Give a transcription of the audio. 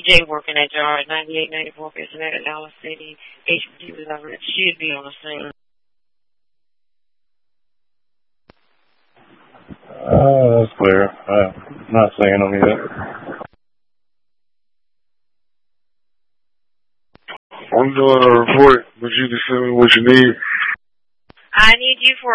DJ working at yard, 9894 Cincinnati, Dallas City. HPD was over. It should be on the scene. That's clear. I'm not seeing them yet. I'm doing a report, but you can send me what you need. I need you for